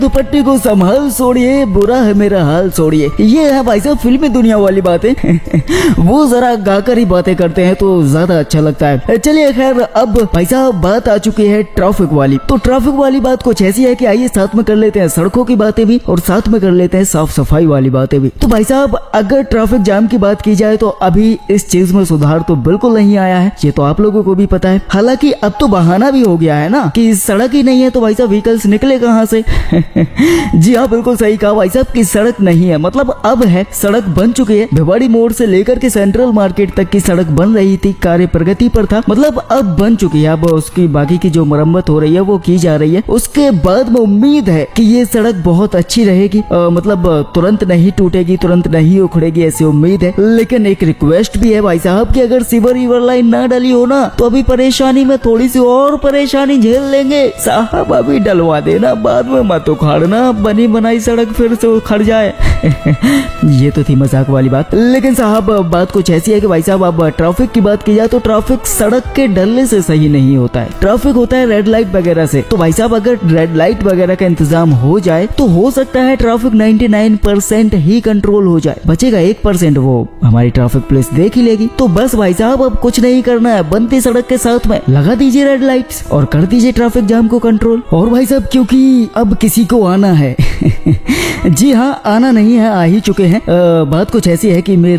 दुपट्टे को संभाल छोड़िए, बुरा है मेरा हाल छोड़िए, ये है भाई साहब फिल्मी दुनिया वाली बातें। वो जरा गाकर ही बातें करते हैं तो ज्यादा अच्छा लगता है। चलिए खैर, अब भाई साहब बात आ चुकी है ट्रैफिक वाली। तो ट्रैफिक वाली बात कुछ ऐसी है कि आइए साथ में कर लेते हैं सड़कों की बातें भी और साथ में कर लेते हैं साफ सफाई वाली बातें भी। तो भाई साहब अगर ट्रैफिक जाम की बात की जाए तो अभी इस चीज में सुधार तो बिल्कुल नहीं आया है, ये तो आप लोगों को भी पता है। हालांकि अब तो बहाना भी हो गया है ना कि सड़क ही नहीं है तो भाई साहब व्हीकल्स निकले कहाँ से। जी हाँ, बिल्कुल सही कहा भाई साहब की सड़क नहीं है, मतलब अब है, सड़क बन चुकी है। भिवाड़ी मोड़ से लेकर के सेंट्रल मार्केट तक की सड़क बन रही थी, कार्य प्रगति पर था, मतलब अब बन चुकी है। अब उसकी बाकी की जो मरम्मत हो रही है वो की जा रही है। उसके बाद में उम्मीद है कि ये सड़क बहुत अच्छी रहेगी, मतलब तुरंत नहीं टूटेगी, तुरंत नहीं उखड़ेगी, ऐसी उम्मीद है। लेकिन एक रिक्वेस्ट भी है भाई साहब कि अगर सीवर ईवर लाइन ना डली हो ना तो अभी परेशानी में थोड़ी सी और परेशानी झेल लेंगे साहब, अभी डलवा देना, बाद में मत उखाड़ना, बनी बनाई सड़क फिर से उखड़ जाए। ये तो थी मजाक वाली बात। लेकिन साहब बात कुछ ऐसी है कि भाई साहब अब ट्रैफिक की बात की जाए तो ट्रैफिक सड़क के डलने से सही नहीं होता है, ट्रैफिक होता है रेड लाइट वगैरह से। तो भाई साहब अगर रेड लाइट वगैरह का इंतजाम हो जाए तो हो सकता है ट्रैफिक 99% ही कंट्रोल हो जाए, बचेगा 1% वो हमारी ट्रैफिक पुलिस देख ही लेगी। तो बस भाई साहब अब कुछ नहीं करना है, बनती सड़क के साथ में लगा दीजिए रेड लाइट्स और कर दीजिए ट्रैफिक जाम को कंट्रोल। और भाई साहब क्योंकि अब किसी को आना है जी हाँ, आना नहीं है, आ ही चुके हैं। बात कुछ ऐसी है कि मेरे